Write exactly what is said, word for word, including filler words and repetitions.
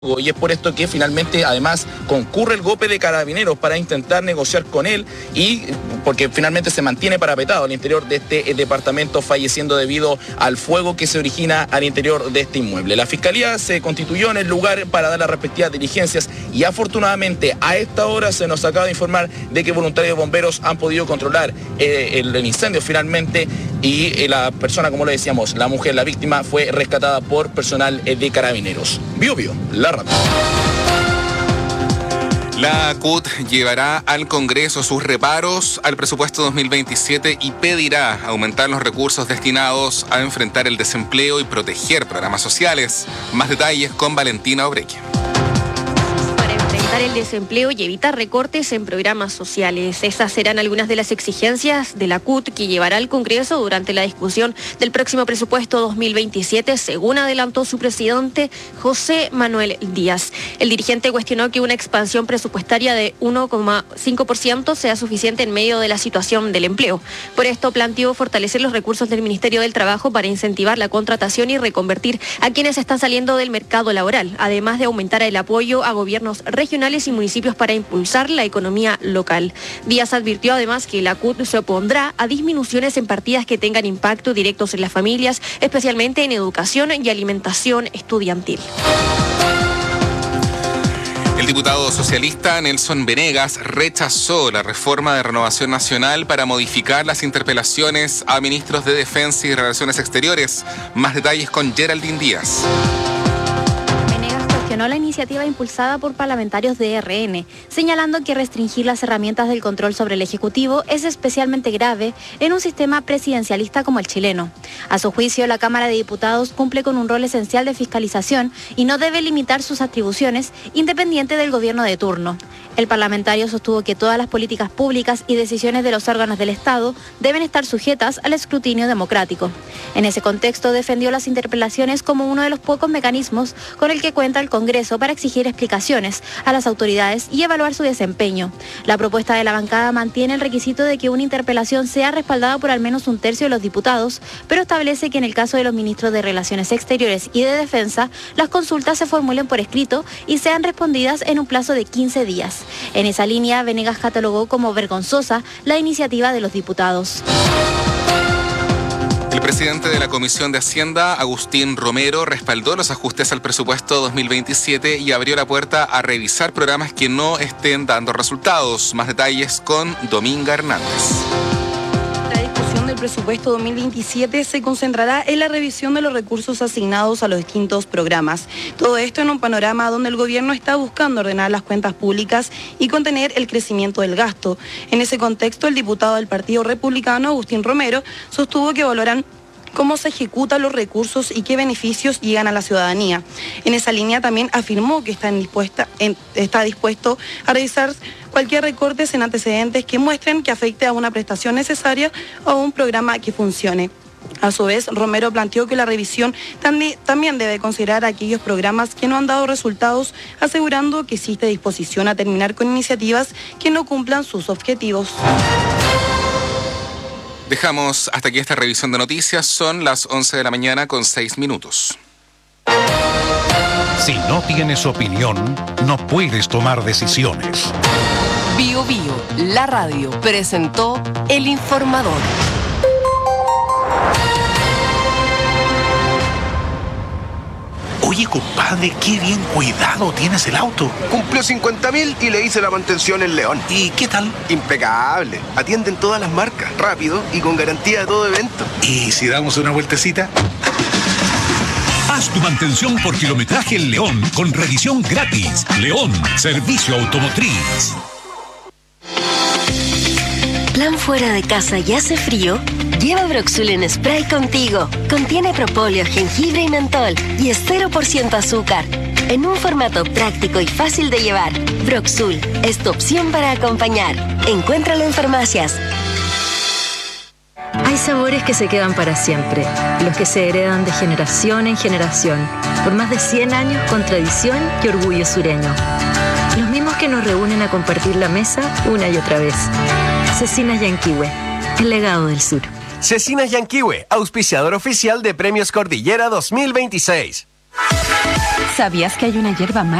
Y es por esto que finalmente además concurre el GOPE de Carabineros para intentar negociar con él y porque finalmente se mantiene parapetado al interior de este departamento, falleciendo debido al fuego que se origina al interior de este inmueble. La Fiscalía se constituyó en el lugar para dar las respectivas diligencias y afortunadamente a esta hora se nos acaba de informar de que voluntarios bomberos han podido controlar eh, el, el incendio finalmente y eh, la persona, como le decíamos, la mujer, la víctima, fue rescatada por personal eh, de Carabineros. Bio Bio, la radio. La C U T llevará al Congreso sus reparos al presupuesto dos mil veintisiete y pedirá aumentar los recursos destinados a enfrentar el desempleo y proteger programas sociales. Más detalles con Valentina Obreque. El desempleo y evitar recortes en programas sociales. Esas serán algunas de las exigencias de la C U T que llevará al Congreso durante la discusión del próximo presupuesto dos mil veintisiete, según adelantó su presidente José Manuel Díaz. El dirigente cuestionó que una expansión presupuestaria de uno coma cinco por ciento sea suficiente en medio de la situación del empleo. Por esto planteó fortalecer los recursos del Ministerio del Trabajo para incentivar la contratación y reconvertir a quienes están saliendo del mercado laboral, además de aumentar el apoyo a gobiernos regionales y municipios para impulsar la economía local. Díaz advirtió además que la C U T se opondrá a disminuciones en partidas que tengan impacto directos en las familias, especialmente en educación y alimentación estudiantil. El diputado socialista Nelson Venegas rechazó la reforma de Renovación Nacional para modificar las interpelaciones a ministros de Defensa y Relaciones Exteriores. Más detalles con Geraldine Díaz. La iniciativa impulsada por parlamentarios de R N, señalando que restringir las herramientas del control sobre el Ejecutivo es especialmente grave en un sistema presidencialista como el chileno. A su juicio, la Cámara de Diputados cumple con un rol esencial de fiscalización y no debe limitar sus atribuciones independiente del gobierno de turno. El parlamentario sostuvo que todas las políticas públicas y decisiones de los órganos del Estado deben estar sujetas al escrutinio democrático. En ese contexto, defendió las interpelaciones como uno de los pocos mecanismos con el que cuenta el Congreso para exigir explicaciones a las autoridades y evaluar su desempeño. La propuesta de la bancada mantiene el requisito de que una interpelación sea respaldada por al menos un tercio de los diputados, pero establece que en el caso de los ministros de Relaciones Exteriores y de Defensa, las consultas se formulen por escrito y sean respondidas en un plazo de quince días. En esa línea, Venegas catalogó como vergonzosa la iniciativa de los diputados. El presidente de la Comisión de Hacienda, Agustín Romero, respaldó los ajustes al presupuesto dos mil veintisiete y abrió la puerta a revisar programas que no estén dando resultados. Más detalles con Dominga Hernández. El presupuesto dos mil veintisiete se concentrará en la revisión de los recursos asignados a los distintos programas. Todo esto en un panorama donde el gobierno está buscando ordenar las cuentas públicas y contener el crecimiento del gasto. En ese contexto, el diputado del Partido Republicano, Agustín Romero, sostuvo que valoran cómo se ejecutan los recursos y qué beneficios llegan a la ciudadanía. En esa línea también afirmó que está, dispuesta, en, está dispuesto a revisar cualquier recorte en antecedentes que muestren que afecte a una prestación necesaria o a un programa que funcione. A su vez, Romero planteó que la revisión también debe considerar aquellos programas que no han dado resultados, asegurando que existe disposición a terminar con iniciativas que no cumplan sus objetivos. Dejamos hasta aquí esta revisión de noticias. Son las once de la mañana con seis minutos. Si no tienes opinión, no puedes tomar decisiones. Bio Bio, la radio, presentó El Informador. Oye, compadre, qué bien cuidado tienes el auto. Cumplió cincuenta mil y le hice la mantención en León. ¿Y qué tal? Impecable. Atienden todas las marcas, rápido y con garantía de todo evento. ¿Y si damos una vueltecita? Haz tu mantención por kilometraje en León con revisión gratis. León, servicio automotriz. ¿Plan fuera de casa y hace frío? Lleva Broxul en spray contigo. Contiene propóleo, jengibre y mentol y es cero por ciento azúcar. En un formato práctico y fácil de llevar, Broxul es tu opción para acompañar. Encuéntralo en farmacias. Hay sabores que se quedan para siempre, los que se heredan de generación en generación, por más de cien años con tradición y orgullo sureño. Los mismos que nos reúnen a compartir la mesa una y otra vez. Cecinas Yanquihue, el legado del sur. Cecinas Yanquihue, auspiciador oficial de Premios Cordillera dos mil veintiséis. ¿Sabías que hay una hierba